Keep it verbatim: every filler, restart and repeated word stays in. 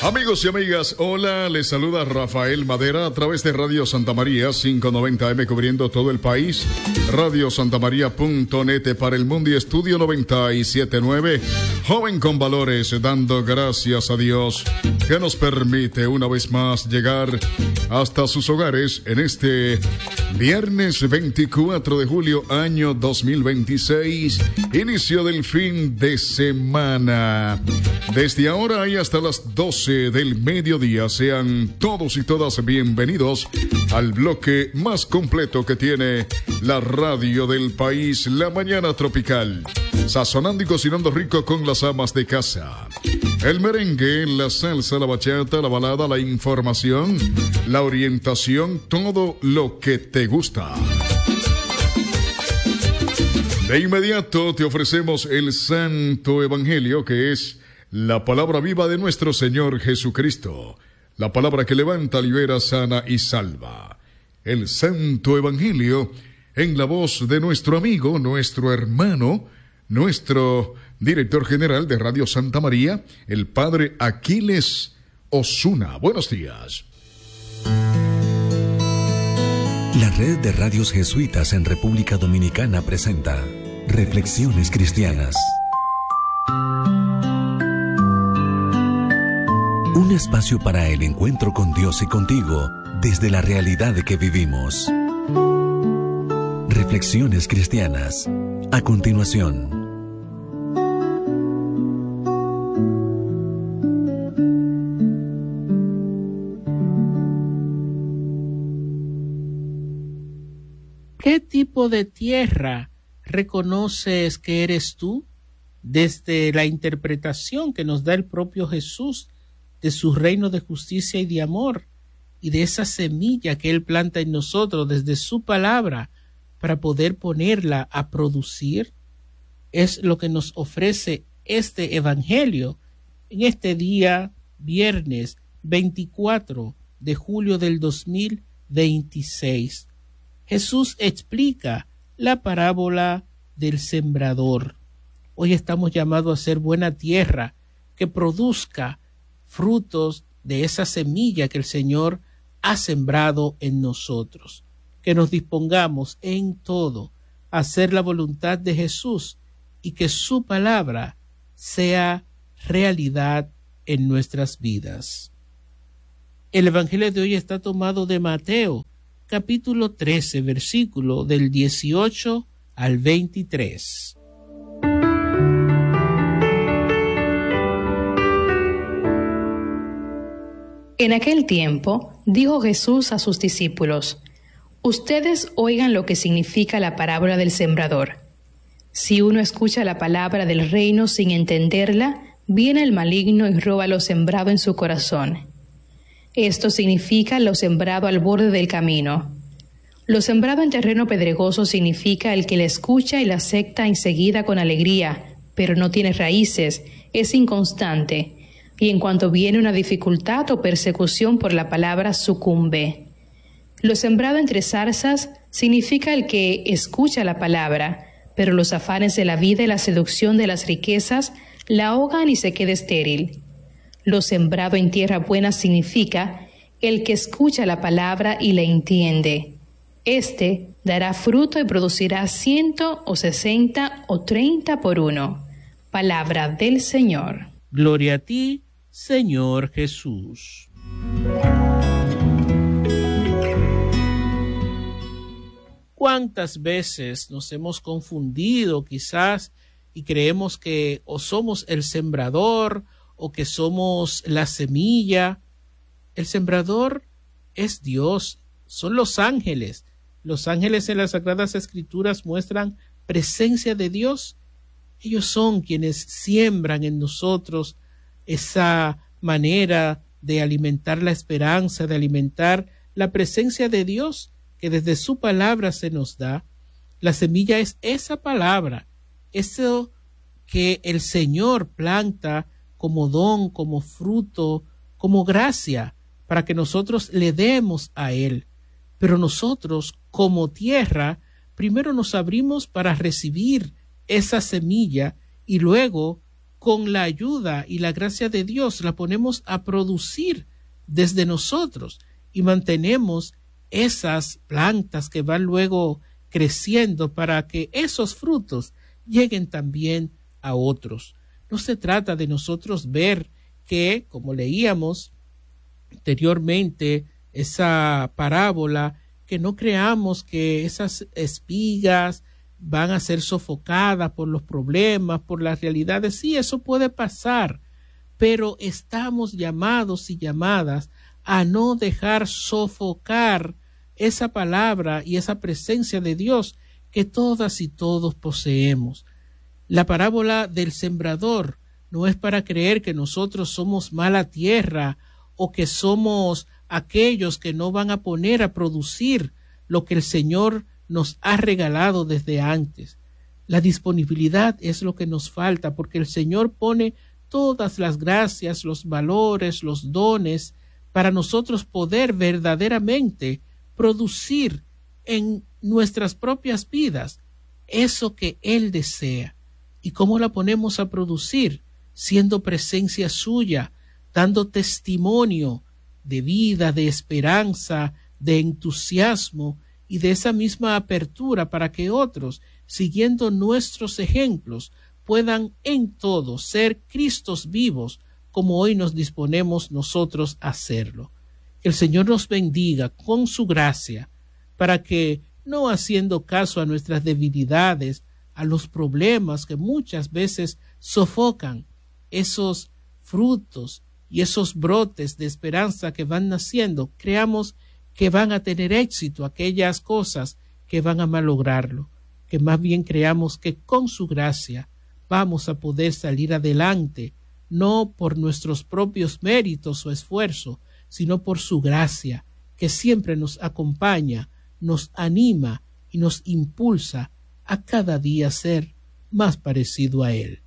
Amigos y amigas, hola, les saluda Rafael Madera a través de Radio Santa María quinientos noventa eme cubriendo todo el país, radio santa maría punto net para el mundo y Estudio noventa y siete punto nueve, Joven con Valores, dando gracias a Dios que nos permite una vez más llegar hasta sus hogares en este viernes veinticuatro de julio año dos mil veintiséis, inicio del fin de semana. Desde ahora y hasta las doce del mediodía, sean todos y todas bienvenidos al bloque más completo que tiene la radio del país, La Mañana Tropical, sazonando y cocinando rico con las amas de casa. El merengue, la salsa, la bachata, la balada, la información, la orientación, todo lo que te gusta. De inmediato te ofrecemos el Santo Evangelio, que es la palabra viva de nuestro Señor Jesucristo, la palabra que levanta, libera, sana y salva. El Santo Evangelio en la voz de nuestro amigo, nuestro hermano, nuestro director general de Radio Santa María, el Padre Aquiles Osuna. Buenos días. La red de radios jesuitas en República Dominicana presenta Reflexiones Cristianas. Un espacio para el encuentro con Dios y contigo desde la realidad que vivimos. Reflexiones Cristianas. A continuación. ¿Qué tipo de tierra reconoces que eres tú? Desde la interpretación que nos da el propio Jesús de su reino de justicia y de amor, y de esa semilla que Él planta en nosotros desde su palabra para poder ponerla a producir, es lo que nos ofrece este Evangelio en este día, viernes veinticuatro de julio del dos mil veintiséis. Jesús explica la parábola del sembrador. Hoy estamos llamados a ser buena tierra que produzca frutos de esa semilla que el Señor ha sembrado en nosotros. Que nos dispongamos en todo a hacer la voluntad de Jesús y que su palabra sea realidad en nuestras vidas. El Evangelio de hoy está tomado de Mateo, capítulo trece, versículo del dieciocho al veintitrés. En aquel tiempo, dijo Jesús a sus discípulos: Ustedes oigan lo que significa la parábola del sembrador. Si uno escucha la palabra del reino sin entenderla, viene el maligno y roba lo sembrado en su corazón. Esto significa lo sembrado al borde del camino. Lo sembrado en terreno pedregoso significa el que la escucha y la acepta enseguida con alegría, pero no tiene raíces, es inconstante, y en cuanto viene una dificultad o persecución por la palabra, sucumbe. Lo sembrado entre zarzas significa el que escucha la palabra, pero los afanes de la vida y la seducción de las riquezas la ahogan y se queda estéril. Lo sembrado en tierra buena significa el que escucha la palabra y la entiende. Este dará fruto y producirá ciento o sesenta o treinta por uno. Palabra del Señor. Gloria a ti, Señor Jesús. ¿Cuántas veces nos hemos confundido quizás y creemos que o somos el sembrador o que somos la semilla? El sembrador es Dios, son los ángeles. Los ángeles en las Sagradas Escrituras muestran presencia de Dios. Ellos son quienes siembran en nosotros esa manera de alimentar la esperanza, de alimentar la presencia de Dios que desde su palabra se nos da. La semilla es esa palabra, eso que el Señor planta como don, como fruto, como gracia, para que nosotros le demos a Él. Pero nosotros, como tierra, primero nos abrimos para recibir esa semilla y luego con la ayuda y la gracia de Dios la ponemos a producir desde nosotros y mantenemos esas plantas que van luego creciendo para que esos frutos lleguen también a otros. No se trata de nosotros ver que, como leíamos anteriormente, esa parábola, que no creamos que esas espigas van a ser sofocadas por los problemas, por las realidades. Sí, eso puede pasar, pero estamos llamados y llamadas a no dejar sofocar esa palabra y esa presencia de Dios que todas y todos poseemos. La parábola del sembrador no es para creer que nosotros somos mala tierra o que somos aquellos que no van a poner a producir lo que el Señor nos ha regalado desde antes. La disponibilidad es lo que nos falta, porque el Señor pone todas las gracias, los valores, los dones para nosotros poder verdaderamente producir en nuestras propias vidas eso que Él desea. ¿Y cómo la ponemos a producir? Siendo presencia suya, dando testimonio de vida, de esperanza, de entusiasmo y de esa misma apertura para que otros, siguiendo nuestros ejemplos, puedan en todo ser Cristos vivos, como hoy nos disponemos nosotros a hacerlo. Que el Señor nos bendiga con su gracia, para que, no haciendo caso a nuestras debilidades, a los problemas que muchas veces sofocan esos frutos y esos brotes de esperanza que van naciendo, creamos que van a tener éxito aquellas cosas que van a malograrlo, que más bien creamos que con su gracia vamos a poder salir adelante, no por nuestros propios méritos o esfuerzo, sino por su gracia, que siempre nos acompaña, nos anima y nos impulsa a cada día ser más parecido a Él.